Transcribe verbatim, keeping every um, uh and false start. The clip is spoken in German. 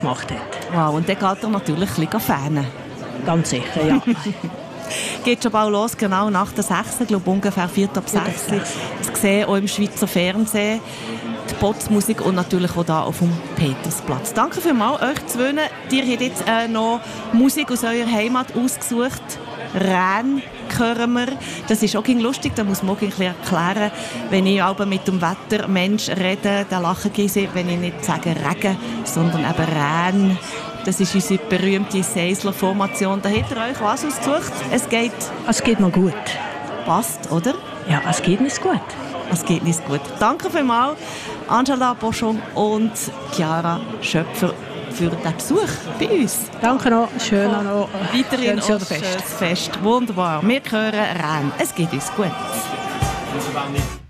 gemacht hat. Wow, und dann geht er natürlich ein bisschen fernen. Ganz sicher, ja. Geht schon bald los, genau nach der sechs, ich glaube ungefähr vier ab sechs. Zu sehen, auch im Schweizer Fernsehen. Die Potzmusik und natürlich auch hier auf dem Petersplatz. Danke vielmals euch zwei. Ihr habt jetzt äh, noch Musik aus eurer Heimat ausgesucht. Rhein hören wir. Das ist auch lustig, da muss man auch ein bisschen erklären. Wenn ich aber mit dem Wettermensch rede, dann lachen sie, wenn ich nicht sage Regen, sondern eben Rhein. Das ist unsere berühmte Seisler-Formation. Da habt ihr euch was ausgesucht? Es geht... Es geht mir gut. Passt, oder? Ja, es geht nicht gut. Es geht nicht gut. Danke vielmals, Angela Boschung und Chiara Schöpfer, für den Besuch bei uns. Danke noch. Schön oh, noch. Weiterhin ein schönes Fest. Wunderbar. Wir hören Rhein. Es geht uns gut.